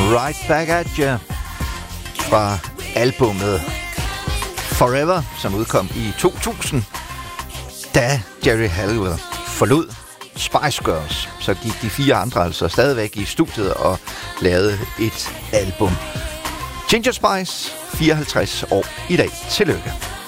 Right Back at You fra albummet Forever, som udkom i 2000. Da Geri Halliwell forlod Spice Girls, så gik de 4 andre altså stadigvæk i studiet og lavede et album. Ginger Spice, 54 år i dag. Tillykke.